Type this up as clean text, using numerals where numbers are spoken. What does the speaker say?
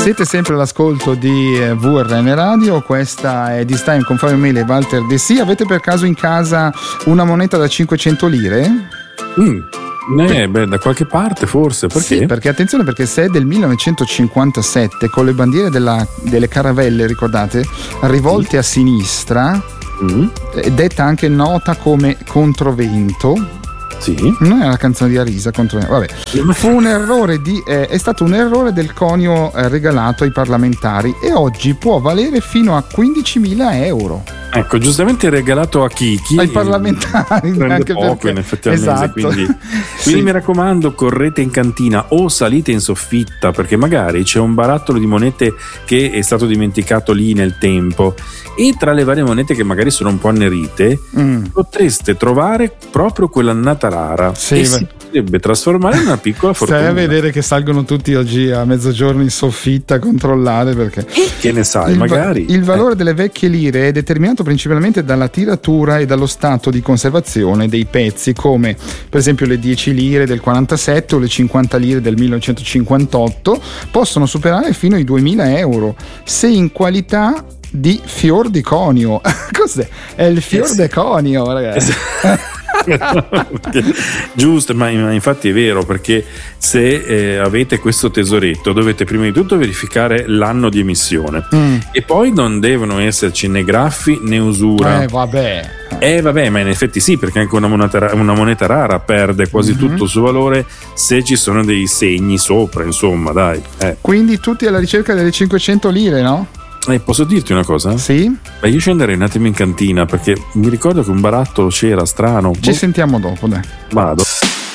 Siete sempre all'ascolto di VRN Radio, questa è This Time con Fabio Mele e Walter De Sì. Avete per caso in casa una moneta da 500 lire? Da qualche parte forse, perché? Sì, perché attenzione, perché se è del 1957 con le bandiere delle caravelle, ricordate, rivolte a sinistra, detta anche nota come controvento. Sì. Non è la canzone di Arisa contro. Vabbè. Fu un errore è stato un errore del conio regalato ai parlamentari e oggi può valere fino a 15.000 euro. Ecco, giustamente regalato a chi? Ai parlamentari. Prende anche poco perché, in effetti al esatto. mese, quindi Sì. mi raccomando, correte in cantina o salite in soffitta, perché magari c'è un barattolo di monete che è stato dimenticato lì nel tempo, e tra le varie monete che magari sono un po' annerite potreste trovare proprio quella annata rara, sì, e si potrebbe trasformare in una piccola fortuna. Stai a vedere che salgono tutti oggi a mezzogiorno in soffitta a controllare, perché che ne sai, magari il valore delle vecchie lire è determinato principalmente dalla tiratura e dallo stato di conservazione dei pezzi, come per esempio le 10 lire del 47 o le 50 lire del 1958 possono superare fino ai 2.000 euro se in qualità di fior di conio. Cos'è? È il fior di conio, ragazzi. Giusto, ma infatti è vero, perché se avete questo tesoretto dovete prima di tutto verificare l'anno di emissione e poi non devono esserci né graffi né usura. Vabbè, ma in effetti sì, perché anche una moneta rara perde quasi tutto il suo valore se ci sono dei segni sopra, insomma, dai. Quindi tutti alla ricerca delle 500 lire, no? Posso dirti una cosa? Sì? Beh, io scenderei un attimo in cantina, perché mi ricordo che un barattolo c'era strano. Ci sentiamo dopo, dai. Vado.